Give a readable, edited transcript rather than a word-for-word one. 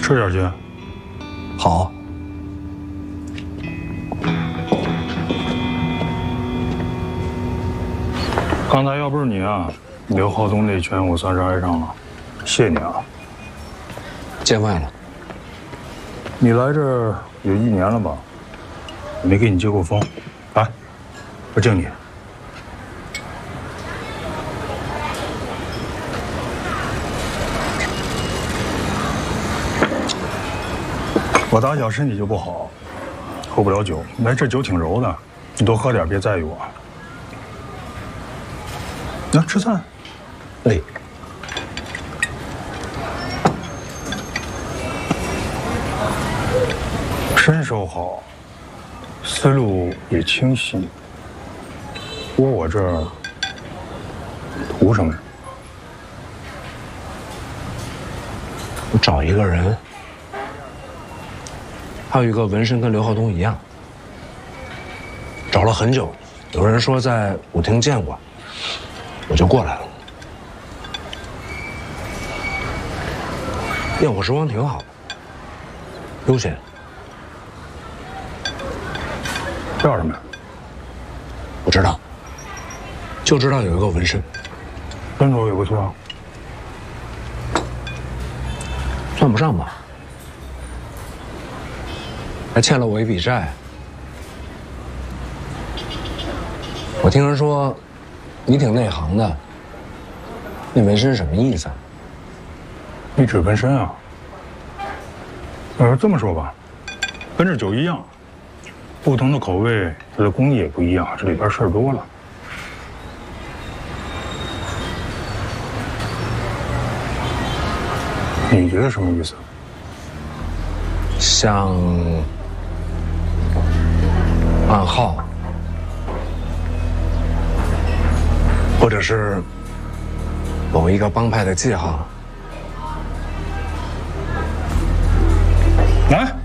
吃点去。 好。 刚才要不是你啊，刘浩东那拳我算是挨上了，谢你啊。 见外了。 你来这儿有1年了吧？我没给你接过风，来，我敬你。我打小身体就不好，喝不了酒。哎，这酒挺柔的，你多喝点，别在意我。来吃菜。 哎。 身手好，思路也清晰。我这儿图什么呀？ 我找一个人，还有一个纹身跟刘浩东一样，找了很久，有人说在舞厅见过，我就过来了。焰火时光挺好的，悠闲。 叫什么呀？ 不知道，就知道有一个纹身。 身手也不错， 算不上吧，还欠了我一笔债。我听人说，你挺内行的，那纹身什么意思啊？ 你指纹身啊？这么说吧，跟这酒一样，不同的口味，它的工艺也不一样，这里边事儿多了。你觉得什么意思？ 像暗号，或者是某一个帮派的记号。 来。